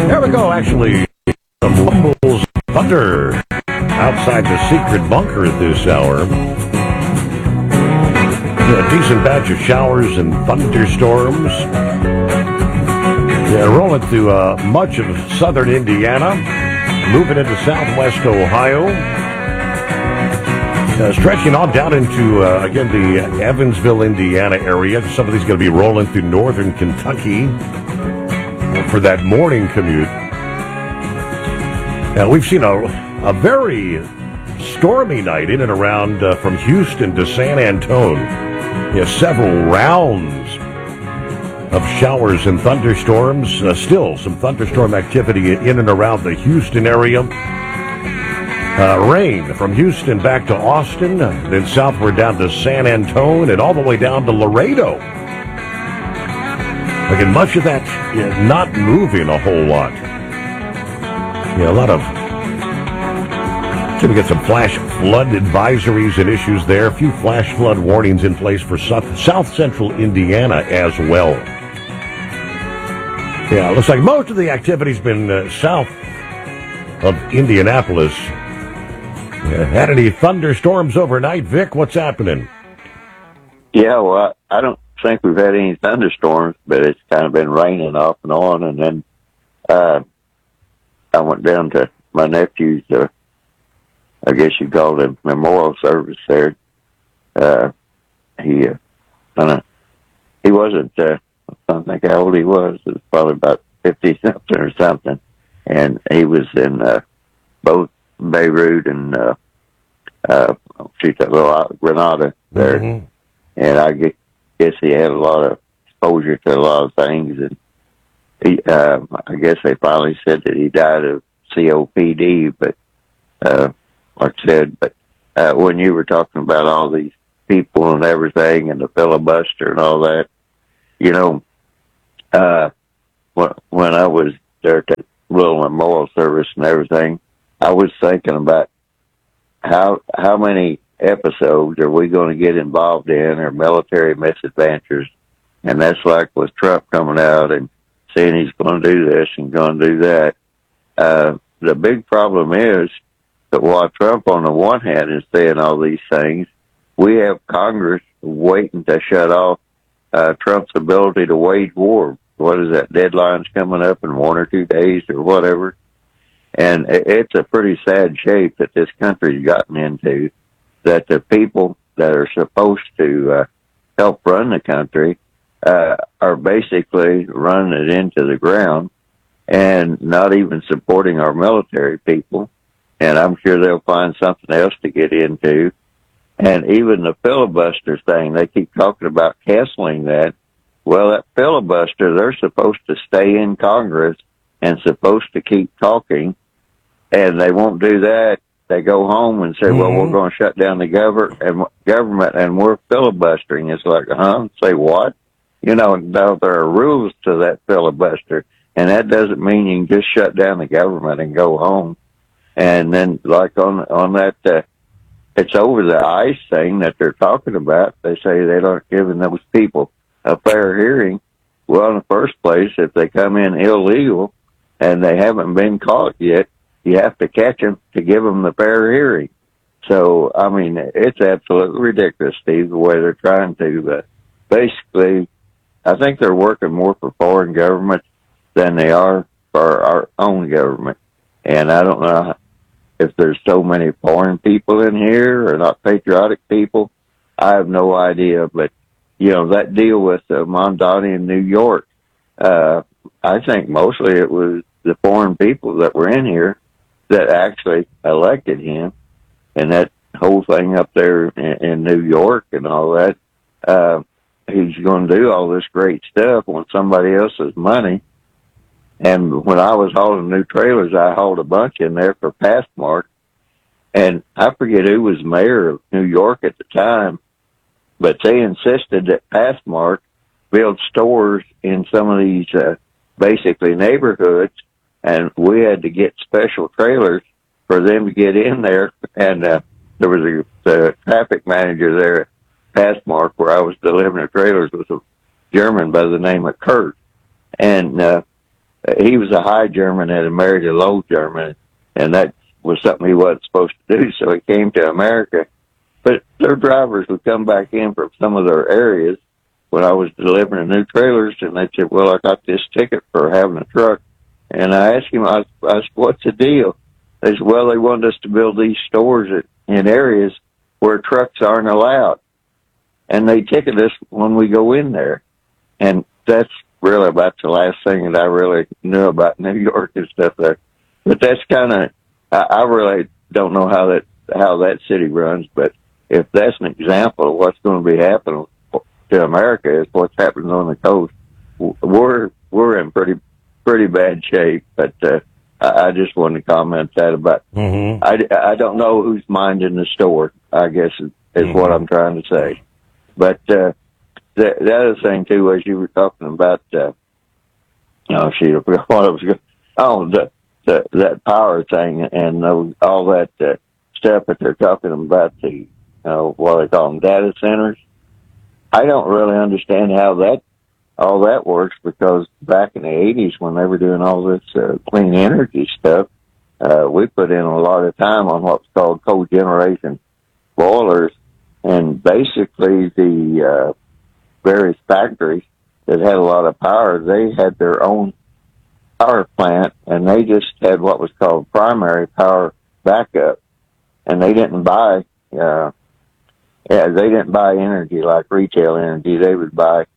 There we go, actually. Some rumbles, thunder outside the secret bunker at this hour. A decent batch of showers and thunderstorms. Rolling through much of southern Indiana, moving into southwest Ohio, stretching on down into, again, the Evansville, Indiana area. Some of these going to be rolling through northern Kentucky for that morning commute. Now, we've seen a very stormy night in and around from Houston to San Antonio. Several rounds of showers and thunderstorms. Still some thunderstorm activity in and around the Houston area. Rain from Houston back to Austin, then southward down to San Antonio, and all the way down to Laredo. Again, much of that not moving a whole lot. A lot of... We get some flash flood advisories and issues there. A few flash flood warnings in place for south central Indiana as well. Looks like most of the activity's been south of Indianapolis. Had any thunderstorms overnight, Vic? What's happening? Yeah, well, I don't think we've had any thunderstorms, but it's kind of been raining off and on. And then I went down to my nephew's, I guess you call it, memorial service there. He wasn't, I don't think how old he was. It was probably about 50-something or something. And he was in both Beirut and Grenada there. Mm-hmm. And I guess he had a lot of exposure to a lot of things. And he, I guess they finally said that he died of COPD, but like I said, but when you were talking about all these people and everything and the filibuster and all that, when I was there at that little memorial service and everything, I was thinking about how many episodes are we going to get involved in, or military misadventures. And that's like with Trump coming out and saying he's going to do this and going to do that. The big problem is that while Trump on the one hand is saying all these things, we have Congress waiting to shut off Trump's ability to wage war. What is that? Deadline's coming up in 1 or 2 days or whatever. And it's a pretty sad shape that this country's gotten into, that the people that are supposed to help run the country are basically running it into the ground and not even supporting our military people. And I'm sure they'll find something else to get into. And even the filibuster thing, they keep talking about canceling that. Well, that filibuster, they're supposed to stay in Congress and supposed to keep talking, and they won't do that. They go home and say, well, we're going to shut down the government and we're filibustering. It's like, say what? Now there are rules to that filibuster, and that doesn't mean you can just shut down the government and go home. And then, like on that, it's over the ICE thing that they're talking about. They say they aren't giving those people a fair hearing. Well, in the first place, if they come in illegal and they haven't been caught yet, you have to catch them to give them the fair hearing. So, I mean, it's absolutely ridiculous, Steve, the way they're trying to, basically, I think they're working more for foreign governments than they are for our own government. And I don't know if there's so many foreign people in here or not patriotic people. I have no idea. But, that deal with Mondani in New York, I think mostly it was the foreign people that were in here that actually elected him. And that whole thing up there in New York and all that, he's going to do all this great stuff on somebody else's money. And when I was hauling new trailers, I hauled a bunch in there for Passmark. And I forget who was mayor of New York at the time, but they insisted that Passmark build stores in some of these basically neighborhoods, and we had to get special trailers for them to get in there. And there was a traffic manager there at Passmark where I was delivering the trailers, was a German by the name of Kurt. And he was a high German and had married a low German, and that was something he wasn't supposed to do, so he came to America. But their drivers would come back in from some of their areas when I was delivering new trailers, and they'd say, well, I got this ticket for having a truck. And I asked him, I said, what's the deal? They said, well, they wanted us to build these stores in areas where trucks aren't allowed. And they ticket us when we go in there. And that's really about the last thing that I really knew about New York and stuff there. But that's kind of, I really don't know how that city runs, but if that's an example of what's going to be happening to America is what's happening on the coast, we're in pretty bad shape. But I just wanted to comment that about. Mm-hmm. I don't know who's minding the store, I guess is what I'm trying to say. But the other thing too, as you were talking about, what I was going. That power thing and all that stuff that they're talking about, the what they call them, data centers. I don't really understand how all that works, because back in the 80s when they were doing all this clean energy stuff, we put in a lot of time on what's called cogeneration boilers, and basically the various factories that had a lot of power, they had their own power plant, and they just had what was called primary power backup, and they didn't buy energy like retail energy. They would buy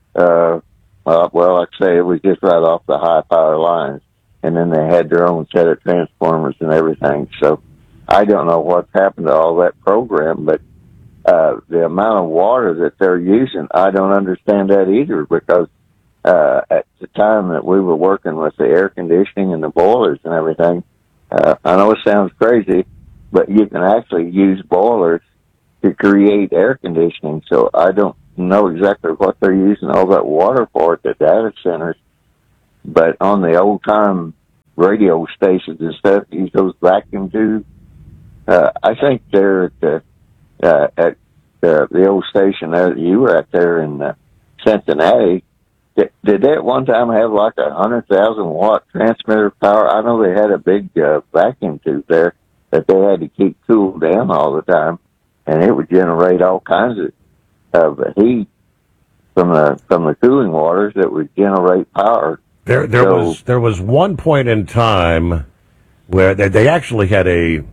like I say, it was just right off the high power lines, and then they had their own set of transformers and everything. So I don't know what's happened to all that program, but the amount of water that they're using, I don't understand that either, because at the time that we were working with the air conditioning and the boilers and everything, I know it sounds crazy, but you can actually use boilers to create air conditioning. So I don't know exactly what they're using all that water for at the data centers, but on the old time radio stations and stuff, use those vacuum tubes. I think they're at the old station there that you were at there in Cincinnati. Did they at one time have like 100,000 watt transmitter power? I know they had a big vacuum tube there that they had to keep cooled down all the time, and it would generate all kinds of heat from the cooling waters that would generate power. There was one point in time where they actually had a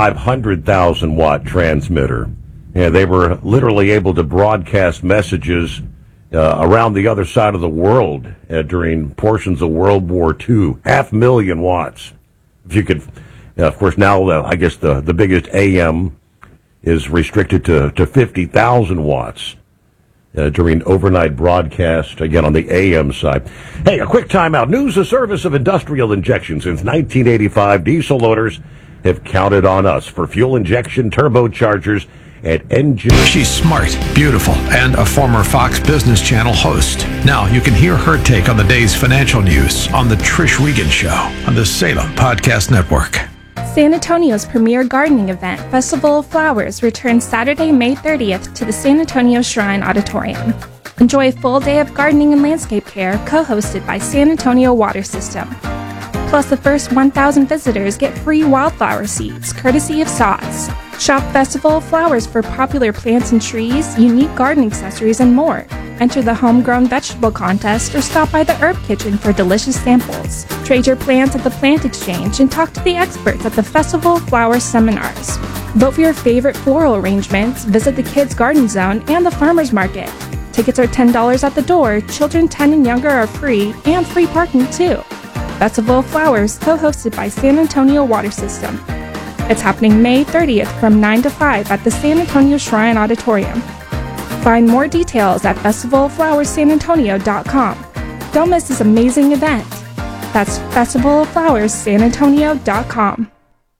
500,000 watt transmitter. Yeah, they were literally able to broadcast messages around the other side of the world during portions of World War II. 500,000 watts. If you could, of course, now I guess the biggest AM is restricted to 50,000 watts during overnight broadcast, again on the AM side. Hey, a quick timeout. News: the service of industrial injection since 1985. Diesel owners have counted on us for fuel injection, turbochargers, and engine. She's smart, beautiful, and a former Fox Business Channel host. Now you can hear her take on the day's financial news on the Trish Regan Show on the Salem Podcast Network. San Antonio's premier gardening event, Festival of Flowers, returns Saturday, May 30th to the San Antonio Shrine Auditorium. Enjoy a full day of gardening and landscape care, co-hosted by San Antonio Water System. Plus, the first 1,000 visitors get free wildflower seeds, courtesy of Sods. Shop Festival of Flowers for popular plants and trees, unique garden accessories, and more. Enter the homegrown vegetable contest or stop by the herb kitchen for delicious samples. Trade your plants at the Plant Exchange and talk to the experts at the Festival of Flowers seminars. Vote for your favorite floral arrangements, visit the Kids Garden Zone and the Farmers Market. Tickets are $10 at the door, children 10 and younger are free, and free parking too. Festival of Flowers, co-hosted by San Antonio Water System. It's happening May 30th from 9 to 5 at the San Antonio Shrine Auditorium. Find more details at festivaloflowerssanantonio.com. Don't miss this amazing event. That's festivaloflowerssanantonio.com.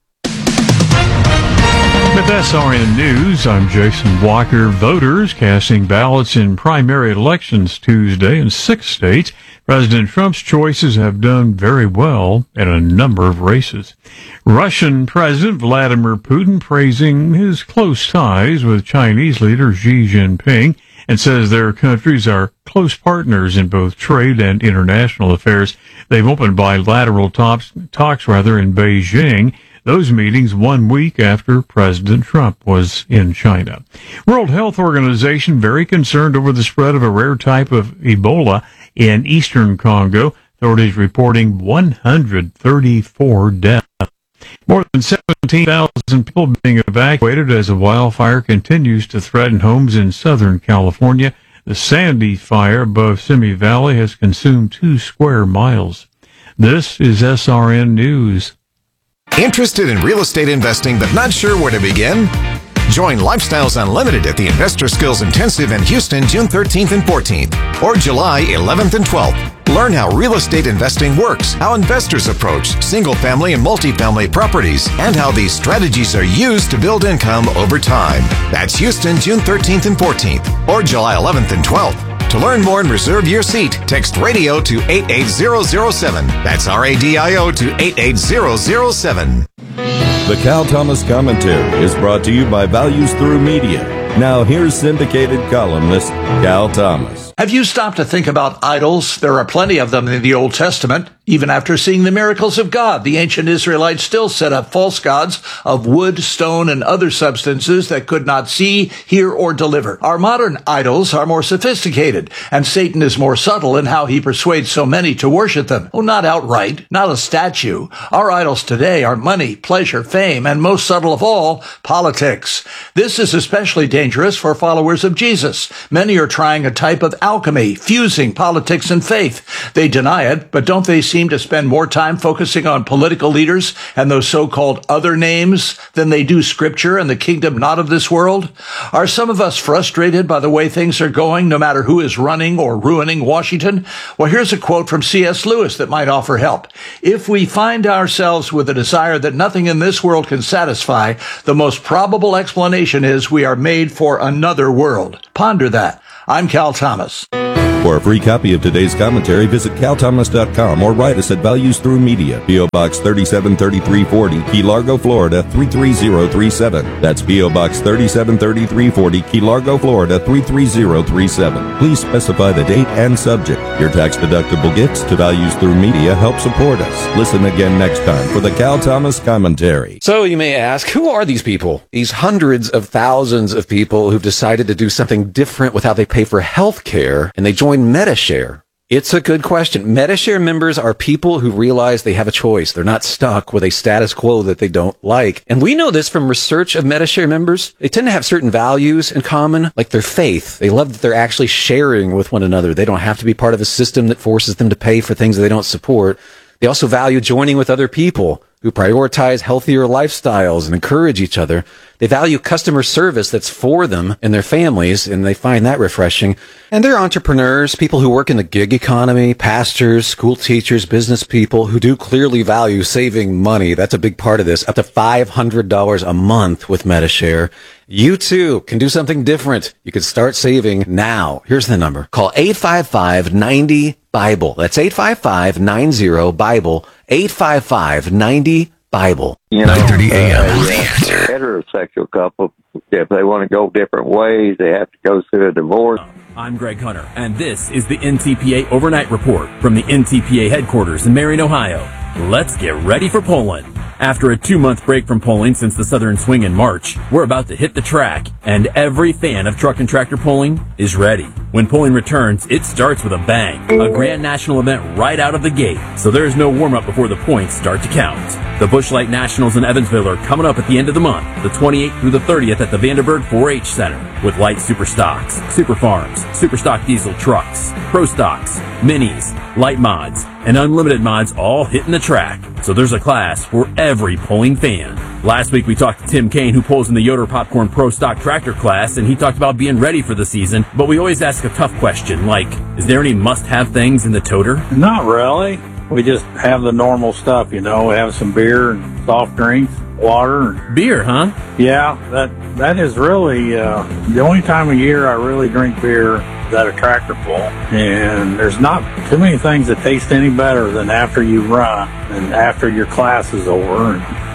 With SRN News, I'm Jason Walker. Voters casting ballots in primary elections Tuesday in 6 states. President Trump's choices have done very well in a number of races. Russian President Vladimir Putin praising his close ties with Chinese leader Xi Jinping and says their countries are close partners in both trade and international affairs. They've opened bilateral talks in Beijing. Those meetings 1 week after President Trump was in China. World Health Organization very concerned over the spread of a rare type of Ebola in eastern Congo. Authorities reporting 134 deaths. More than 17,000 people being evacuated as a wildfire continues to threaten homes in Southern California. The Sandy fire above Simi Valley has consumed 2 square miles. This is SRN News. Interested in real estate investing but not sure where to begin? Join Lifestyles Unlimited at the Investor Skills Intensive in Houston June 13th and 14th, or July 11th and 12th. Learn how real estate investing works, how investors approach single-family and multifamily properties, and how these strategies are used to build income over time. That's Houston June 13th and 14th, or July 11th and 12th. To learn more and reserve your seat, text RADIO to 88007. That's RADIO to 88007. The Cal Thomas Commentary is brought to you by Values Through Media. Now here's syndicated columnist Cal Thomas. Have you stopped to think about idols? There are plenty of them in the Old Testament. Even after seeing the miracles of God, the ancient Israelites still set up false gods of wood, stone, and other substances that could not see, hear, or deliver. Our modern idols are more sophisticated, and Satan is more subtle in how he persuades so many to worship them. Oh, not outright, not a statue. Our idols today are money, pleasure, fame, and most subtle of all, politics. This is especially dangerous for followers of Jesus. Many are trying a type of alchemy, fusing politics and faith. They deny it, but don't they seem to spend more time focusing on political leaders and those so-called other names than they do scripture and the kingdom not of this world? Are some of us frustrated by the way things are going, no matter who is running or ruining Washington? Well, here's a quote from C.S. Lewis that might offer help. If we find ourselves with a desire that nothing in this world can satisfy, the most probable explanation is we are made for another world. Ponder that. I'm Cal Thomas. For a free copy of today's commentary, visit calthomas.com or write us at Values Through Media, P.O. Box 373340, Key Largo, Florida 33037. That's P.O. Box 373340, Key Largo, Florida 33037. Please specify the date and subject. Your tax-deductible gifts to Values Through Media help support us. Listen again next time for the Cal Thomas Commentary. So you may ask, who are these people? These hundreds of thousands of people who've decided to do something different with how they pay for health care, and they join Medi-Share. It's a good question. Medi-Share members are people who realize they have a choice. They're not stuck with a status quo that they don't like. And we know this from research of Medi-Share members. They tend to have certain values in common, like their faith. They love that they're actually sharing with one another. They don't have to be part of a system that forces them to pay for things that they don't support. They also value joining with other people who prioritize healthier lifestyles and encourage each other. They value customer service that's for them and their families, and they find that refreshing. And they're entrepreneurs, people who work in the gig economy, pastors, school teachers, business people who do clearly value saving money. That's a big part of this, up to $500 a month with Medi-Share. You too can do something different. You can start saving now. Here's the number. Call 855-90-BIBLE. That's 855-90-BIBLE. 855-90-BIBLE. 9:30 a.m. Heterosexual couple, if they want to go different ways, they have to go through a divorce. I'm Greg Hunter, and this is the NTPA Overnight Report from the NTPA headquarters in Marion, Ohio. Let's get ready for polling. After a 2-month break from polling since the Southern Swing in March, we're about to hit the track, and every fan of truck and tractor polling is ready. When polling returns, it starts with a bang, a grand national event right out of the gate, so there's no warm-up before the points start to count. The Busch Light Nationals in Evansville are coming up at the end of the month, the 28th through the 30th at the Vanderburg 4-H Center, with Light Super Stocks, Super Farms, Super Stock Diesel trucks, Pro Stocks, Minis, Light Mods, and Unlimited Mods all hitting the track. So there's a class for every polling fan. Last week we talked to Tim Kane, who polls in the Yoder Popcorn Pro Stock Tractor class, and he talked about being ready for the season, but we always ask a tough question, like, is there any must-have things in the toter? Not really. We just have the normal stuff, you know. We have some beer and soft drinks, water. Beer, huh? Yeah, that is really the only time of year I really drink beer is at a tractor pull. And there's not too many things that taste any better than after you run and after your class is over.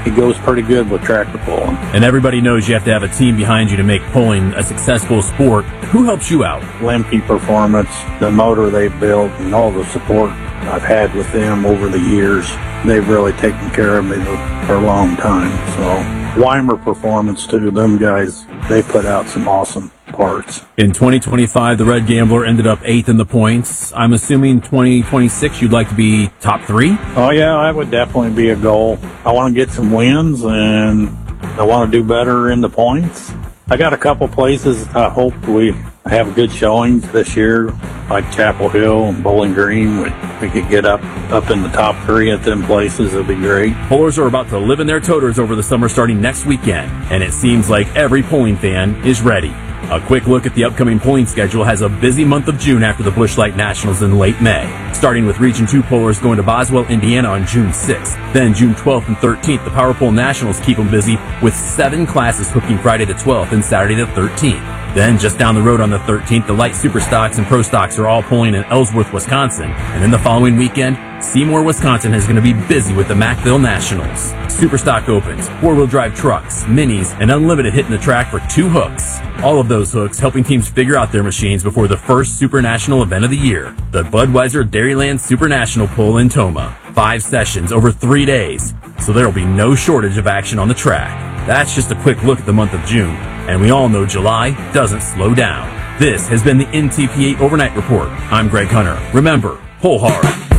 he goes pretty good with tractor pulling. And everybody knows you have to have a team behind you to make pulling a successful sport. Who helps you out? Lemke Performance, the motor they've built, and all the support I've had with them over the years. They've really taken care of me for a long time. So Weimer Performance too, them guys, they put out some awesome parts. In 2025, the Red Gambler ended up 8th in the points. I'm assuming 2026 you'd like to be top 3? Oh yeah, that would definitely be a goal. I want to get some wins and I want to do better in the points. I got a couple places I hope we have good showings this year, like Chapel Hill and Bowling Green. We could get up in the top 3 at them places. It'd be great. Pullers are about to live in their toters over the summer starting next weekend, and it seems like every pulling fan is ready. A quick look at the upcoming pulling schedule has a busy month of June after the Busch Light Nationals in late May. Starting with Region 2 pullers going to Boswell, Indiana on June 6th. Then June 12th and 13th, the Power Pull Nationals keep them busy with 7 classes hooking Friday the 12th and Saturday the 13th. Then just down the road on the 13th, the Light Super Stocks and Pro Stocks are all pulling in Ellsworth, Wisconsin. And then the following weekend, Seymour, Wisconsin is going to be busy with the Macville Nationals. Super Stock opens, 4-wheel drive trucks, minis, and Unlimited hitting the track for 2 hooks. All of those hooks helping teams figure out their machines before the first Super National event of the year, the Budweiser Dairyland Super National Pull in Toma. 5 sessions over 3 days, so there will be no shortage of action on the track. That's just a quick look at the month of June, and we all know July doesn't slow down. This has been the NTPA Overnight Report. I'm Greg Hunter. Remember, pull hard.